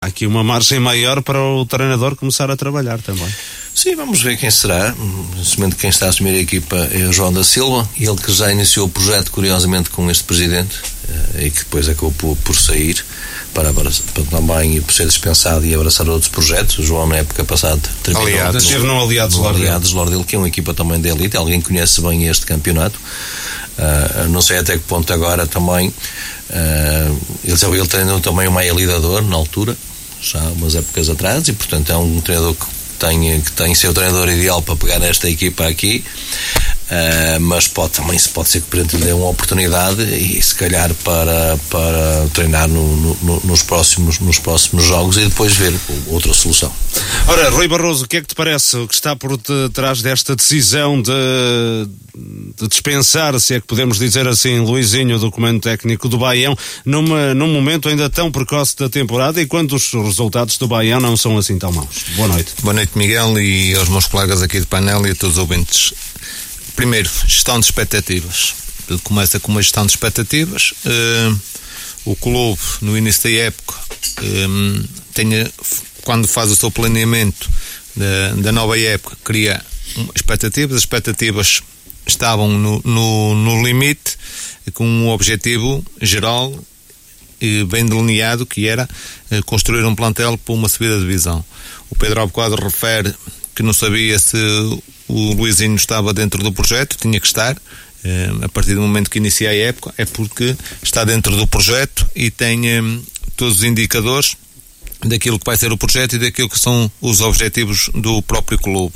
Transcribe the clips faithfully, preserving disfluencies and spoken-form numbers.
há aqui uma margem maior para o treinador começar a trabalhar também. Sim, vamos ver quem será. Neste momento quem está a assumir a equipa é o João da Silva, ele que já iniciou o projeto curiosamente com este presidente e que depois acabou por, por sair para, para também por ser dispensado e abraçar outros projetos. O João na época passada terminou Aliados, no, no Aliados no Lordelo. Aliados Lordelo, que é uma equipa também de elite, alguém conhece bem este campeonato. Uh, não sei até que ponto agora também uh, ele, ele treinou também o Maia Lidador na altura, já há umas épocas atrás, e portanto é um treinador que tem, que tem seu treinador ideal para pegar nesta equipa aqui. Uh, mas pode, também pode ser que o Presidente lhe dê uma oportunidade e se calhar para, para treinar no, no, nos, próximos, nos próximos jogos e depois ver outra solução. Ora, Rui Barroso, o que é que te parece o que está por trás desta decisão de, de dispensar, se é que podemos dizer assim, Luizinho, do comando técnico do Baião, numa, num momento ainda tão precoce da temporada e quando os resultados do Baião não são assim tão maus? Boa noite. Boa noite, Miguel, e aos meus colegas aqui de painel e a todos os ouvintes. Primeiro, gestão de expectativas. Tudo começa com uma gestão de expectativas. Uh, o clube, no início da época, um, tenha, quando faz o seu planeamento da, da nova época, cria expectativas. As expectativas estavam no, no, no limite, com um objetivo geral e bem delineado, que era uh, construir um plantel para uma subida de divisão. O Pedro Albuquadro refere que não sabia se o Luizinho estava dentro do projeto, tinha que estar, a partir do momento que inicia a época, é porque está dentro do projeto e tem todos os indicadores daquilo que vai ser o projeto e daquilo que são os objetivos do próprio clube.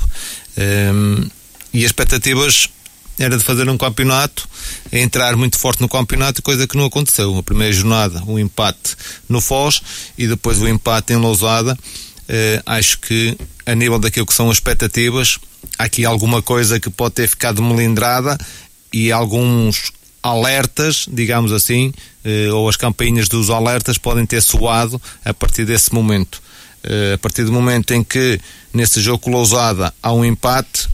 E as expectativas era de fazer um campeonato, entrar muito forte no campeonato, coisa que não aconteceu. A primeira jornada, o empate no Foz e depois o empate em Lousada. Acho que a nível daquilo que são as expectativas, há aqui alguma coisa que pode ter ficado melindrada e alguns alertas, digamos assim, ou as campainhas dos alertas podem ter soado a partir desse momento. A partir do momento em que nesse jogo com Lousada há um empate,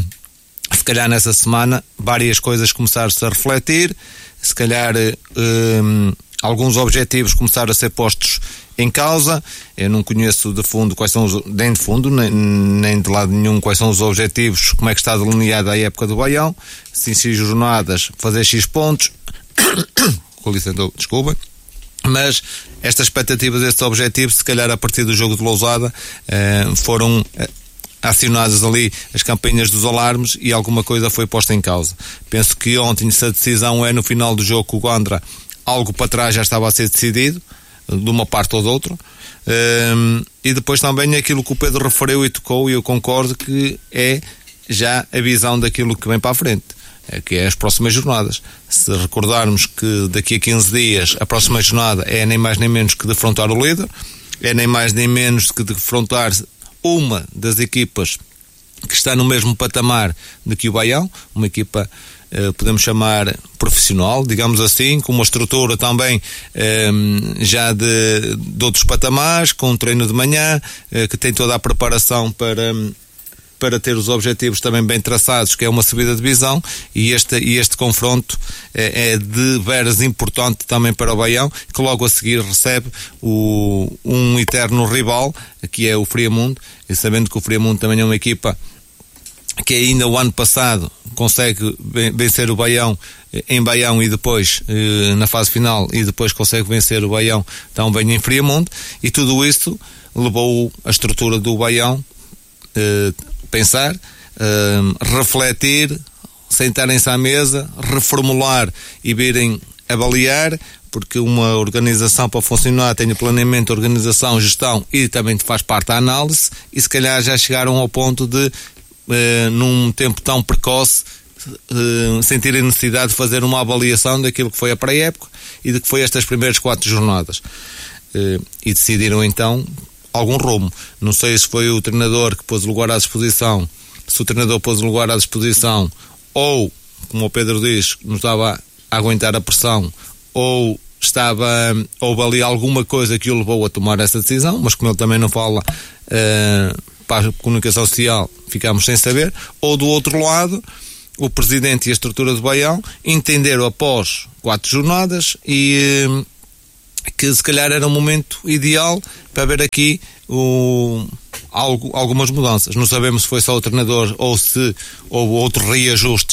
se calhar nessa semana várias coisas começaram-se a refletir, se calhar um, alguns objetivos começaram a ser postos em causa. Eu não conheço de fundo quais são os, nem de fundo, nem, nem de lado nenhum quais são os objetivos, como é que está delineada a época do Baião, se em X jornadas fazer X pontos, com licença, desculpa, mas estas expectativas, estes objetivos, se calhar a partir do jogo de Lousada eh, foram eh, acionadas ali as campainhas dos alarmes e alguma coisa foi posta em causa. Penso que ontem, se a decisão é no final do jogo com o Gondra, algo para trás já estava a ser decidido, de uma parte ou de outra. Um, e depois também aquilo que o Pedro referiu e tocou, e eu concordo que é já a visão daquilo que vem para a frente, é, que é as próximas jornadas. Se recordarmos que daqui a quinze dias a próxima jornada é nem mais nem menos que defrontar o líder, é nem mais nem menos que defrontar uma das equipas que está no mesmo patamar do que o Baião, uma equipa Uh, podemos chamar profissional, digamos assim, com uma estrutura também um, já de, de outros patamares, com um treino de manhã, uh, que tem toda a preparação para, para ter os objetivos também bem traçados, que é uma subida de divisão, e este, e este confronto é, é de veras importante também para o Baião, que logo a seguir recebe o, um eterno rival, que é o Friamundo, e sabendo que o Friamundo também é uma equipa que ainda o ano passado consegue vencer o Baião em Baião e depois na fase final, e depois consegue vencer o Baião também em Friamundo, e tudo isso levou a estrutura do Baião a pensar, a refletir, sentarem-se à mesa, reformular e virem avaliar, porque uma organização para funcionar tem o planeamento, organização, gestão e também faz parte da análise, e se calhar já chegaram ao ponto de Uh, num tempo tão precoce uh, sentirem necessidade de fazer uma avaliação daquilo que foi a pré-época e de que foi estas primeiras quatro jornadas, uh, e decidiram então algum rumo. Não sei se foi o treinador que pôs o lugar à disposição, se o treinador pôs o lugar à disposição, ou, como o Pedro diz, nos estava a aguentar a pressão, ou estava, houve ali alguma coisa que o levou a tomar essa decisão, mas como ele também não fala uh, para a comunicação social, ficámos sem saber. Ou do outro lado, o presidente e a estrutura do Baião entenderam após quatro jornadas e, que se calhar era um momento ideal para ver aqui o, algo, algumas mudanças. Não sabemos se foi só o treinador ou se houve outros reajustes